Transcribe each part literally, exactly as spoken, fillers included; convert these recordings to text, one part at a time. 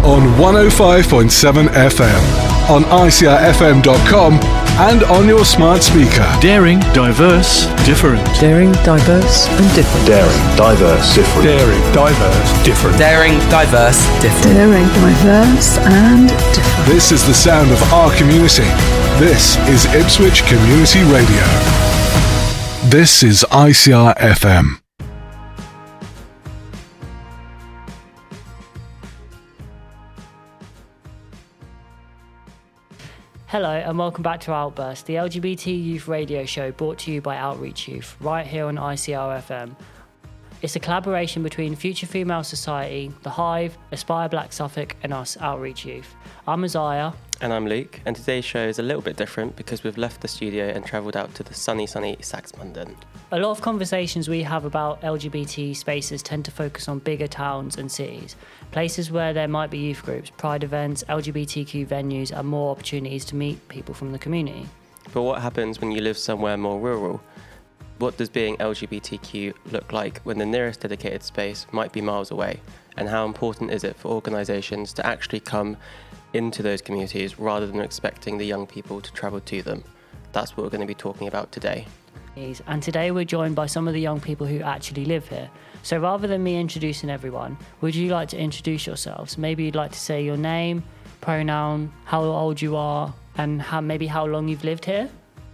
on one oh five point seven F M, on I C R F M dot com, and on your smart speaker. Daring, diverse, different. Daring, diverse and different. Daring, diverse, different. Daring, diverse, different. Daring, diverse, different. Daring, diverse and different. This is the sound of our community. This is Ipswich Community Radio. This is I C R F M. Hello and welcome back to Outburst, the L G B T youth radio show brought to you by Outreach Youth, right here on I C R F M. It's a collaboration between Future Female Society, The Hive, Aspire Black Suffolk and us, Outreach Youth. I'm Isaiah. And I'm Luke, and today's show is a little bit different because we've left the studio and travelled out to the sunny, sunny Saxmundham. A lot of conversations we have about L G B T spaces tend to focus on bigger towns and cities, places where there might be youth groups, pride events, L G B T Q venues, and more opportunities to meet people from the community. But what happens when you live somewhere more rural? What does being L G B T Q look like when the nearest dedicated space might be miles away? And how important is it for organisations to actually come into those communities rather than expecting the young people to travel to them? That's what we're going to be talking about today. And today we're joined by some of the young people who actually live here. So rather than me introducing everyone, would you like to introduce yourselves? Maybe you'd like to say your name, pronoun, how old you are, and how, maybe how long you've lived here?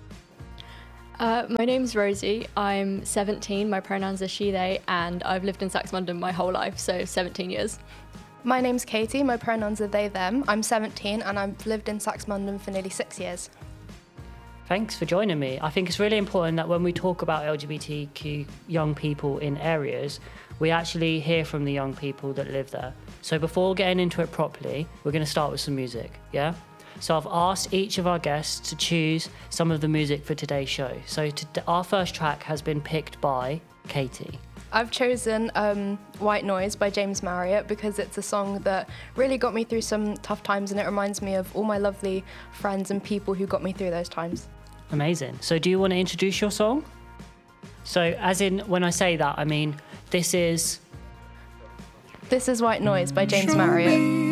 Uh, my name's Rosie. I'm seventeen, my pronouns are she, they, and I've lived in Saxmundham my whole life, so seventeen years. My name's Katie, my pronouns are they, them. I'm seventeen and I've lived in Saxmundham for nearly six years. Thanks for joining me. I think it's really important that when we talk about L G B T Q young people in areas, we actually hear from the young people that live there. So before getting into it properly, we're going to start with some music, yeah? So I've asked each of our guests to choose some of the music for today's show. So to, our first track has been picked by Katie. I've chosen um, White Noise by James Marriott because it's a song that really got me through some tough times, and it reminds me of all my lovely friends and people who got me through those times. Amazing. So do you want to introduce your song? So as in, when I say that, I mean, this is... This is White Noise by James Marriott.